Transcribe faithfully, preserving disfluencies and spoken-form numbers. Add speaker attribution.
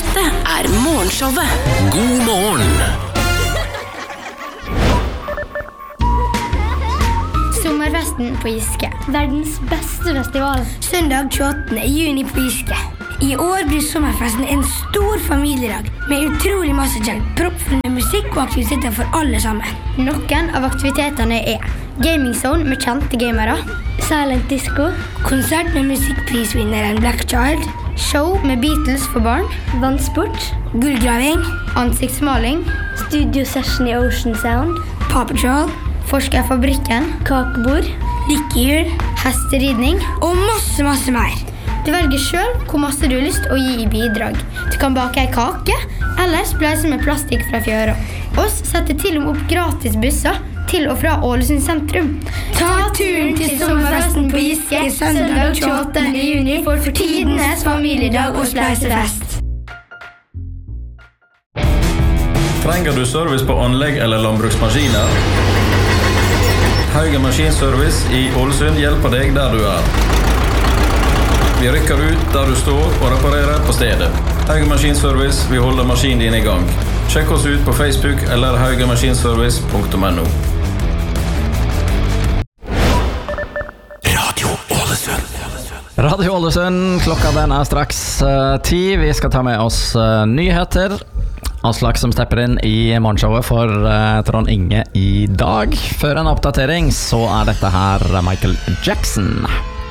Speaker 1: Dette er Morgenshowet.
Speaker 2: God morgen!
Speaker 3: Sommerfesten på Giske. Verdens beste festival. Søndag tjueåttende juni på Giske. I år blir sommerfesten en stor familiedag med utrolig masse kjent, proppfull med musikk og aktiviteter for alle sammen. Noen av aktivitetene er Gaming Zone med kjente gamere, Silent Disco, konsert med musikkprisvinneren Black Child, show med Beatles for barn, vannsport, gullgraving, ansiktsmaling, studio session i Ocean Sound, Paw Patrol, Forskerfabrikken, kakebord, lykkehjul, hesteridning og masse, masse mer. Du velger selv hvor masse du har lyst å gi i bidrag. Du kan bake en kake, eller spleise med plastikk fra fjøra. Oss setter til og med opp gratis busser til og fra Ålesund sentrum. Ta turen til sommerfesten på Giske søndag tjueåttende juni for tidenes familiedag og spleisefest.
Speaker 4: Trenger du service på anlegg eller landbruksmaskiner? Haugen Maskinservice i Ålesund hjelper deg der du er. Vi rykker ut der du står og reparerer på stedet. Haugen Maskinservice, vi holder maskinen din i gang. Sjekk oss ut på Facebook eller haugenmaskinservice punktum no.
Speaker 2: Radio Ålesund.
Speaker 5: Radio Ålesund, klokka den er straks uh, ti. Vi skal ta med oss uh, nyheter. Aslak som stepper inn i morgenshowet for uh, Trond Inge i dag. Før en oppdatering så er dette her Michael Jackson.